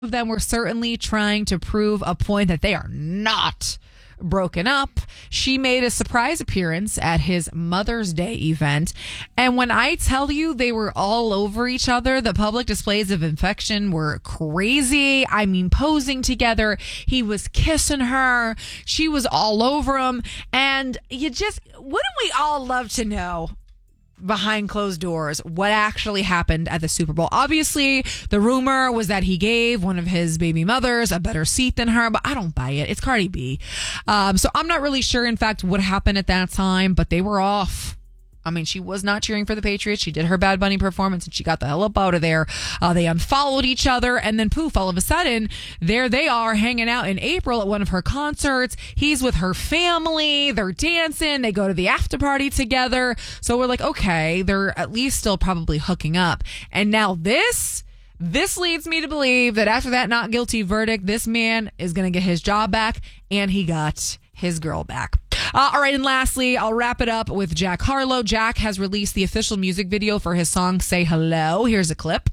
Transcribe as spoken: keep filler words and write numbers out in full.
of them were certainly trying to prove a point that they are not broken up. She made a surprise appearance at his Mother's Day event. And when I tell you they were all over each other, the public displays of affection were crazy. I mean, posing together. He was kissing her. She was all over him. And you just, wouldn't we all love to know behind closed doors what actually happened at the Super Bowl? Obviously, the rumor was that he gave one of his baby mothers a better seat than her, but I don't buy it. It's Cardi B. Um, so I'm not really sure, in fact, what happened at that time, but they were off. I mean, she was not cheering for the Patriots. She did her Bad Bunny performance and she got the hell up out of there. Uh, they unfollowed each other, and then poof, all of a sudden, there they are hanging out in April at one of her concerts. He's with her family. They're dancing. They go to the after party together. So we're like, okay, they're at least still probably hooking up. And now this... This leads me to believe that after that not guilty verdict, this man is going to get his job back, and he got his girl back. Uh, all right, and lastly, I'll wrap it up with Jack Harlow. Jack has released the official music video for his song Say Hello. Here's a clip.